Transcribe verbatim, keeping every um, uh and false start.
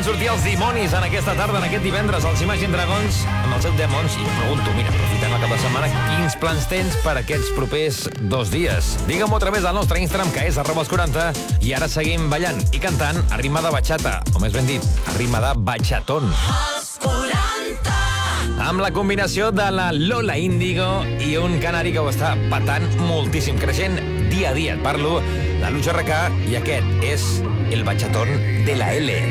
fan sortir els dimonis en aquesta tarda, en aquest divendres, els Imagine Dragons, amb els seus Demons, i pregunto, mira, aprofitem el cap de setmana, quins plans tens per aquests propers dos dies? Digue-m'ho a través del nostre Instagram, que és arroba els quaranta, i ara seguim ballant i cantant a ritme de bachata, o més ben dit, a ritme de bachatón. Amb la combinació de la Lola Índigo i un canari que ho està patant moltíssim, creixent dia a dia. Et parlo de Lucho R K i aquest és el bachatón de la L.